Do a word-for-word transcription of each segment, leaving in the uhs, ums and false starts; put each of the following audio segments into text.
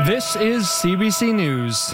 This is C B C News.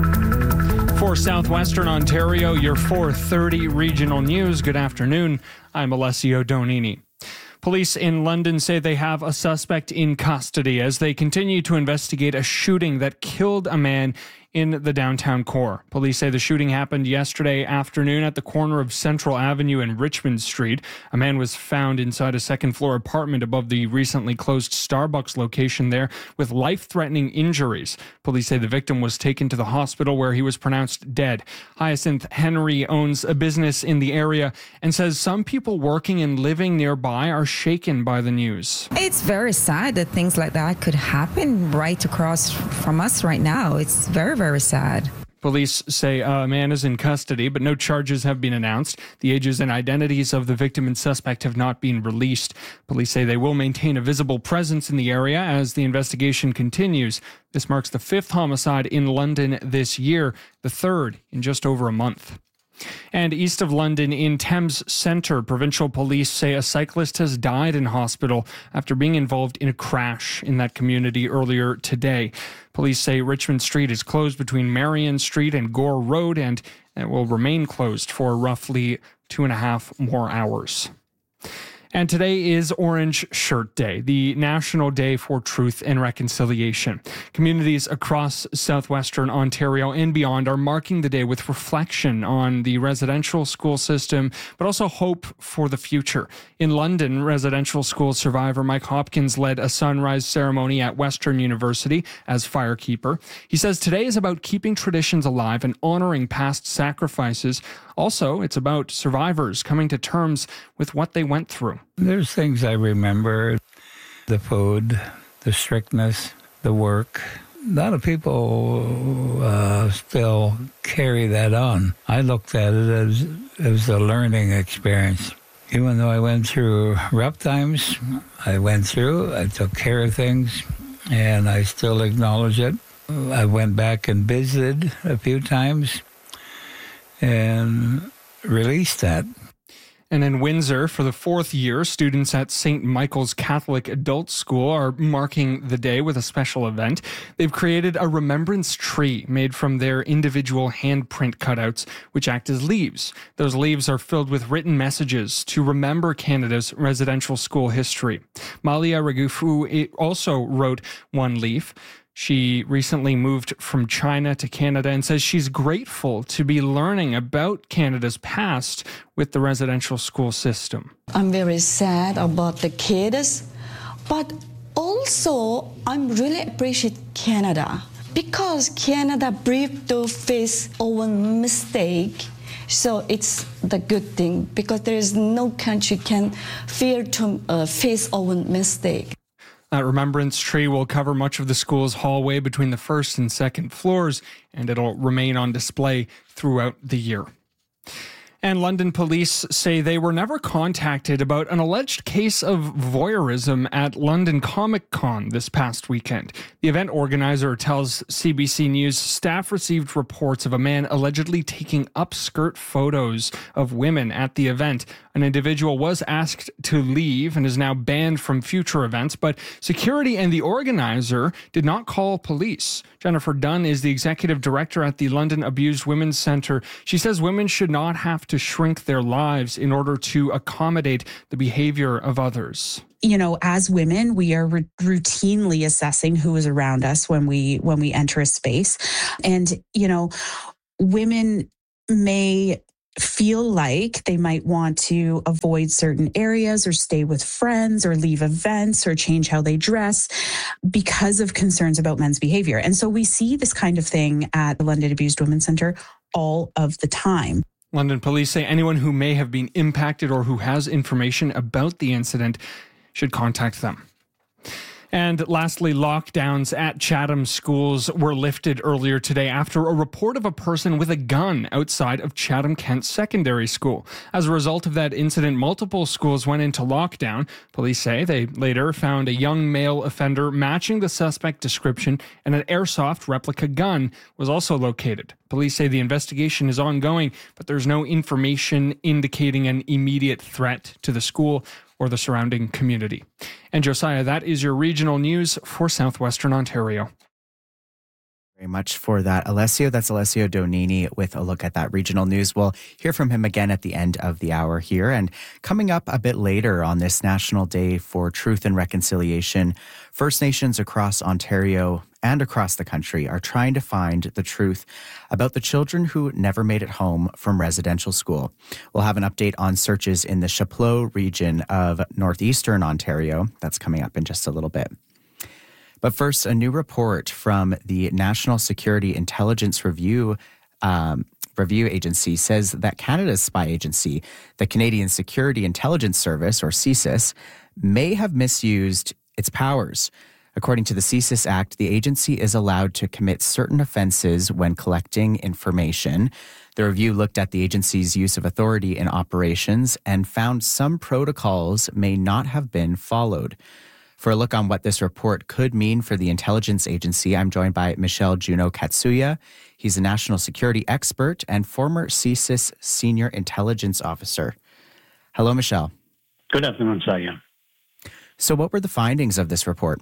For Southwestern Ontario, your four thirty regional news. Good afternoon. I'm Alessio Donini. Police in London say they have a suspect in custody as they continue to investigate a shooting that killed a man in the downtown core. Police say the shooting happened yesterday afternoon at the corner of Central Avenue and Richmond Street. A man was found inside a second-floor apartment above the recently closed Starbucks location there with life-threatening injuries. Police say the victim was taken to the hospital where he was pronounced dead. Hyacinth Henry owns a business in the area and says some people working and living nearby are shaken by the news. It's very sad that things like that could happen right across from us right now. It's very, very sad. Police say a man is in custody, but no charges have been announced. The ages and identities of the victim and suspect have not been released. Police say they will maintain a visible presence in the area as the investigation continues. This marks the fifth homicide in London this year, the third in just over a month. And east of London in Thames Centre, provincial police say a cyclist has died in hospital after being involved in a crash in that community earlier today. Police say Richmond Street is closed between Marion Street and Gore Road, and it will remain closed for roughly two and a half more hours. And today is Orange Shirt Day, the National Day for Truth and Reconciliation. Communities across southwestern Ontario and beyond are marking the day with reflection on the residential school system, but also hope for the future. In London, residential school survivor Mike Hopkins led a sunrise ceremony at Western University as firekeeper. He says today is about keeping traditions alive and honoring past sacrifices. Also, it's about survivors coming to terms with what they went through. There's things I remember, the food, the strictness, the work. A lot of people uh, still carry that on. I looked at it as, as a learning experience. Even though I went through rough times, I went through, I took care of things, and I still acknowledge it. I went back and visited a few times and released that. And in Windsor, for the fourth year, students at Saint Michael's Catholic Adult School are marking the day with a special event. They've created a remembrance tree made from their individual handprint cutouts, which act as leaves. Those leaves are filled with written messages to remember Canada's residential school history. Malia Ragufu also wrote one leaf. She recently moved from China to Canada and says she's grateful to be learning about Canada's past with the residential school system. I'm very sad about the kids, but also I'm really appreciate Canada because Canada brave to face own mistake. So it's the good thing because there is no country can fear to uh, face own mistake. That remembrance tree will cover much of the school's hallway between the first and second floors, and it'll remain on display throughout the year. And London police say they were never contacted about an alleged case of voyeurism at London Comic Con this past weekend. The event organizer tells C B C News staff received reports of a man allegedly taking upskirt photos of women at the event. An individual was asked to leave and is now banned from future events, but security and the organizer did not call police. Jennifer Dunn is the executive director at the London Abused Women's Centre. She says women should not have to shrink their lives in order to accommodate the behavior of others. You know, as women, we are r- routinely assessing who is around us when we when we enter a space. And, you know, women may feel like they might want to avoid certain areas or stay with friends or leave events or change how they dress because of concerns about men's behavior. And so we see this kind of thing at the London Abused Women's Centre all of the time. London police say anyone who may have been impacted or who has information about the incident should contact them. And lastly, lockdowns at Chatham schools were lifted earlier today after a report of a person with a gun outside of Chatham Kent Secondary School. As a result of that incident, multiple schools went into lockdown. Police say they later found a young male offender matching the suspect description, and an airsoft replica gun was also located. Police say the investigation is ongoing, but there's no information indicating an immediate threat to the school or the surrounding community. And Josiah, that is your regional news for Southwestern Ontario. Very much for that, Alessio. That's Alessio Donini with a look at that regional news. We'll hear from him again at the end of the hour here. And coming up a bit later on this National Day for Truth and Reconciliation, First Nations across Ontario and across the country are trying to find the truth about the children who never made it home from residential school. We'll have an update on searches in the Chapleau region of northeastern Ontario. That's coming up in just a little bit. But first, a new report from the National Security Intelligence Review um, Review Agency says that Canada's spy agency, the Canadian Security Intelligence Service, or C S I S, may have misused its powers. According to the C S I S Act, the agency is allowed to commit certain offenses when collecting information. The review looked at the agency's use of authority in operations and found some protocols may not have been followed. For a look on what this report could mean for the intelligence agency, I'm joined by Michel Juno Katsuya. He's a national security expert and former C S I S senior intelligence officer. Hello, Michel. Good afternoon, Saya. So what were the findings of this report?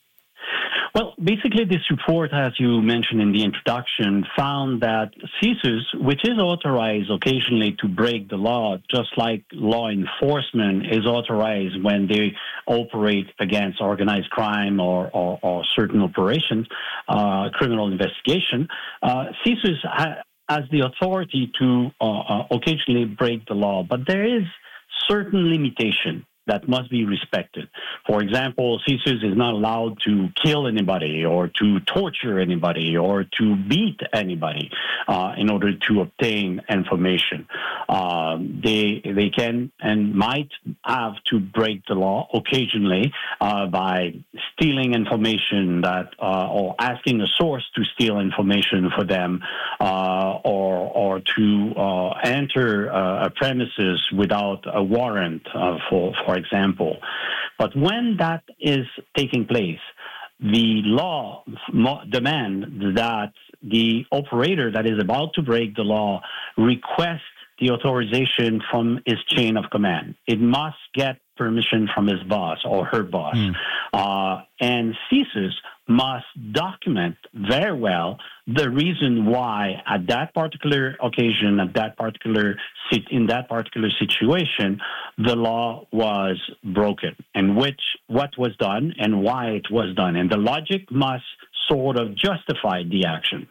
Well, basically, this report, as you mentioned in the introduction, found that C S I S, which is authorized occasionally to break the law, just like law enforcement is authorized when they operate against organized crime or, or, or certain operations, uh, criminal investigation, uh, C S I S ha- has the authority to uh, uh, occasionally break the law, but there is certain limitation that must be respected. For example, C S I S is not allowed to kill anybody or to torture anybody or to beat anybody uh, in order to obtain information. Uh, they they can and might have to break the law occasionally uh, by stealing information that uh, or asking a source to steal information for them uh, or or to uh, enter uh, a premises without a warrant uh, for for For example. But when that is taking place, the law demands that the operator that is about to break the law request the authorization from his chain of command. It must get permission from his boss or her boss. Mm. Uh, and C S I S must document very well the reason why at that particular occasion, at that particular in that particular situation, the law was broken and which what was done and why it was done. And the logic must sort of justify the action.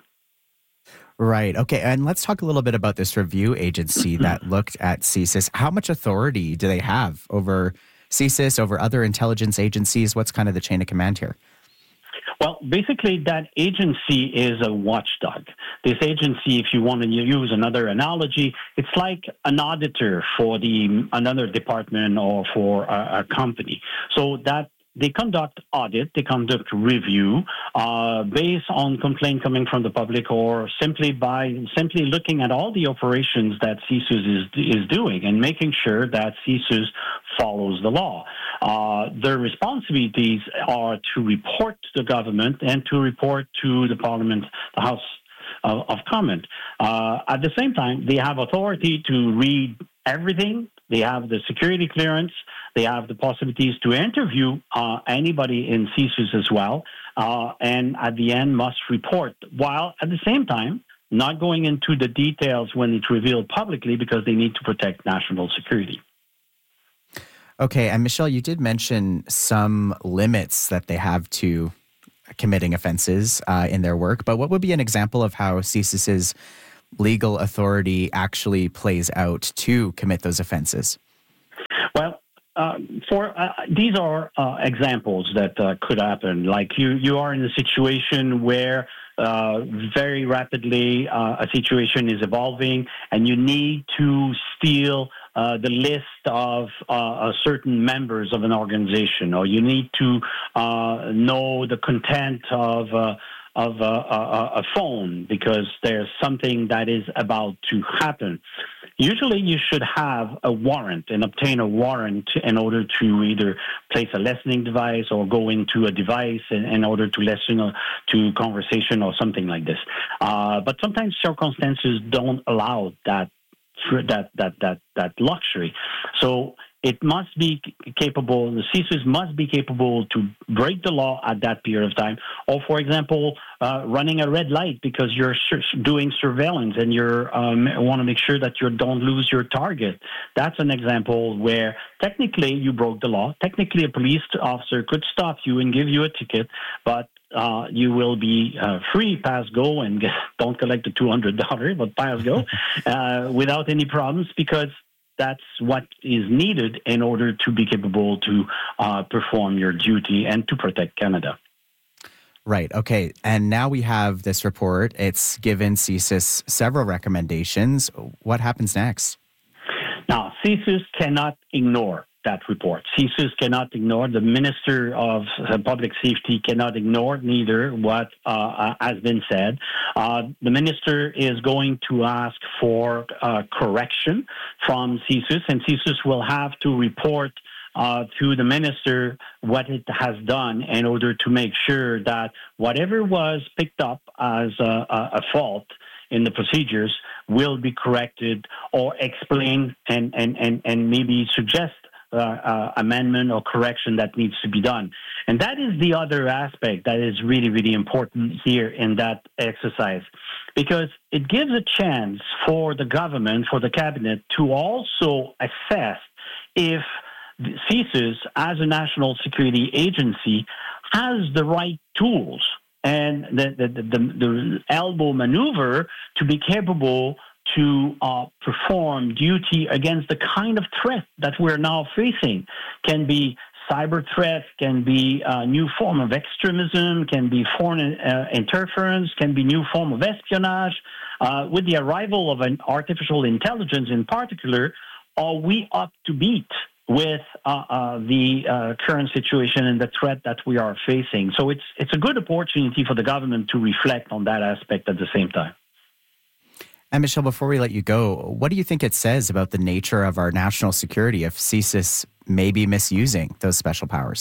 Right. Okay. And let's talk a little bit about this review agency that looked at C S I S. How much authority do they have over C S I S, over other intelligence agencies? What's kind of the chain of command here? Well, basically, that agency is a watchdog. This agency, if you want to use another analogy, it's like an auditor for the another department or for a, a company. So that they conduct audit, they conduct review uh, based on complaint coming from the public, or simply by simply looking at all the operations that C S I S is is doing and making sure that C S I S follows the law. Uh, their responsibilities are to report to the government and to report to the Parliament, the House of, of Commons. Uh, at the same time, they have authority to read everything. They have the security clearance. They have the possibilities to interview uh, anybody in C S I S as well, uh, and at the end must report, while at the same time not going into the details when it's revealed publicly because they need to protect national security. Okay, and Michel, you did mention some limits that they have to committing offenses uh, in their work, but what would be an example of how C S I S's legal authority actually plays out to commit those offenses? Well, Uh, for uh, these are uh, examples that uh, could happen. Like you, you are in a situation where uh, very rapidly uh, a situation is evolving, and you need to steal uh, the list of uh, certain members of an organization, or you need to uh, know the content of. Uh, of a, a, a phone because there's something that is about to happen. Usually you should have a warrant and obtain a warrant in order to either place a listening device or go into a device in, in order to listen to conversation or something like this. Uh, but sometimes circumstances don't allow that that that that that luxury. So it must be capable, the C I S U S must be capable to break the law at that period of time. Or, for example, uh, running a red light because you're doing surveillance and you um, want to make sure that you don't lose your target. That's an example where technically you broke the law. Technically, a police officer could stop you and give you a ticket, but Uh, you will be uh, free, pass go, and get, don't collect the two hundred dollars, but pass go uh, without any problems, because that's what is needed in order to be capable to uh, perform your duty and to protect Canada. Right. Okay. And now we have this report. It's given C I S I S several recommendations. What happens next? Now, C I S I S cannot ignore that report. C I S I S cannot ignore, the Minister of Public Safety cannot ignore neither what uh, has been said. Uh, the Minister is going to ask for uh, correction from C I S I S, and C I S I S will have to report uh, to the Minister what it has done in order to make sure that whatever was picked up as a, a, a fault in the procedures will be corrected or explained and, and, and, and maybe suggest Uh, uh, amendment or correction that needs to be done. And that is the other aspect that is really, really important here in that exercise, because it gives a chance for the government, for the cabinet, to also assess if C I S I S, as a national security agency, has the right tools and the, the, the, the elbow maneuver to be capable to uh, perform duty against the kind of threat that we're now facing. Can be cyber threat, can be a new form of extremism, can be foreign uh, interference, can be new form of espionage. Uh, with the arrival of an artificial intelligence in particular, are we up to beat with uh, uh, the uh, current situation and the threat that we are facing? So it's it's a good opportunity for the government to reflect on that aspect at the same time. And Michelle, before we let you go, what do you think it says about the nature of our national security if C I S I S may be misusing those special powers?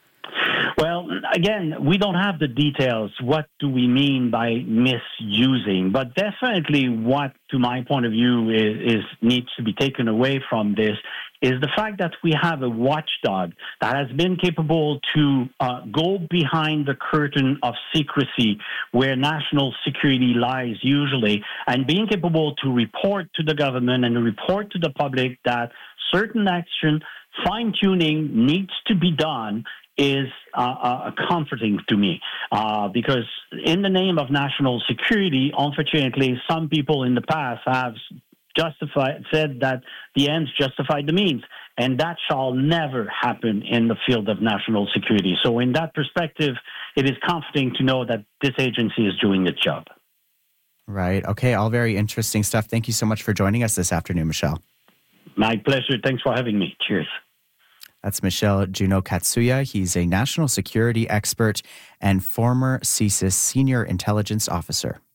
Well, again, we don't have the details. What do we mean by misusing? But definitely what, to my point of view, is, is needs to be taken away from this is the fact that we have a watchdog that has been capable to uh, go behind the curtain of secrecy where national security lies usually, and being capable to report to the government and report to the public that certain action, fine-tuning needs to be done is uh, uh, comforting to me, uh, because in the name of national security, unfortunately, some people in the past have justified, said that the ends justified the means, and that shall never happen in the field of national security. So in that perspective, it is comforting to know that this agency is doing its job. Right. Okay. All very interesting stuff. Thank you so much for joining us this afternoon, Michelle. My pleasure. Thanks for having me. Cheers. That's Michelle Juno Katsuya. He's a national security expert and former C I S I S senior intelligence officer.